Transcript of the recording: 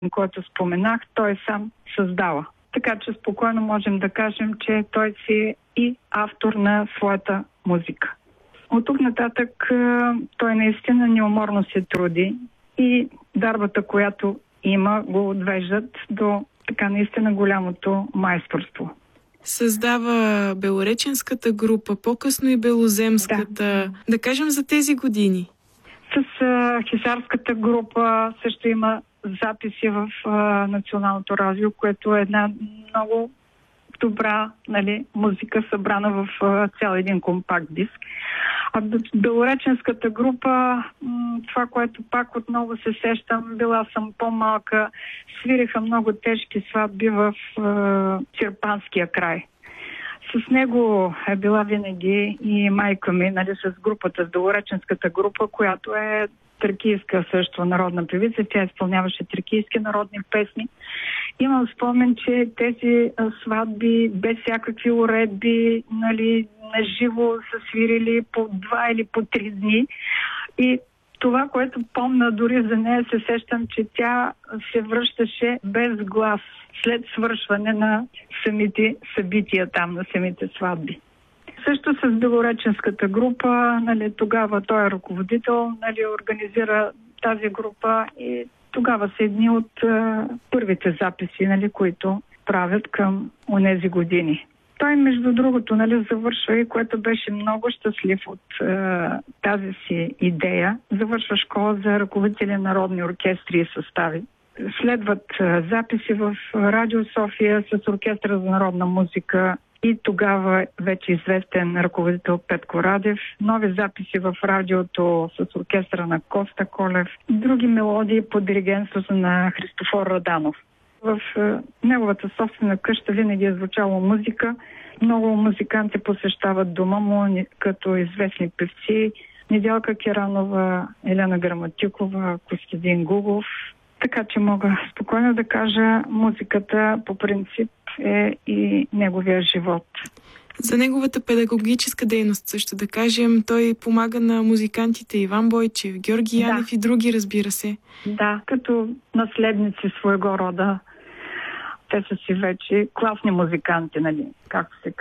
който споменах, той сам създава. Така че спокойно можем да кажем, че той си е и автор на своята музика. От тук нататък той наистина неуморно се труди и дарбата, която има, го отвеждат до така наистина голямото майсторство. Създава белореченската група, по-късно и белоземската. Да кажем за тези години. С хисарската група също има записи в Националното радио, което е една много добра музика, събрана в цял един компакт диск. А белореченската група, това, което пак отново се сещам, била съм по-малка, свириха много тежки сватби в Чирпанския край. С него е била винаги и майка ми, с групата, с белореченската група, която е тракийска също народна певица. Тя изпълняваше тракийски народни песни. Имам спомен, че тези сватби без всякакви уредби, на живо са свирили по 2 или по 3 дни. И това, което помня дори за нея, се сещам, че тя се връщаше без глас след свършване на самите събития там, на самите сватби. Също с белореченската група, тогава той е ръководител, организира тази група и тогава са едни от първите записи, които правят към онези години. Той, между другото, завършва и което беше много щастлив от тази си идея. Завършва школа за ръководители народни оркестри и състави. Следват записи в Радио София с оркестъра за народна музика и тогава вече известен ръководител Петко Радев. Нови записи в радиото с оркестъра на Коста Колев. Други мелодии по диригентството на Христофор Раданов. В неговата собствена къща винаги е звучала музика. Много музиканти посещават дома му, като известни певци. Недялка Керанова, Елена Граматикова, Костадин Гугов. Така че мога спокойно да кажа, музиката по принцип е и неговия живот. За неговата педагогическа дейност също да кажем, той помага на музикантите Иван Бойчев, Георги Янев и други, разбира се. Да, като наследници своего рода. Те са си вече класни музиканти, както се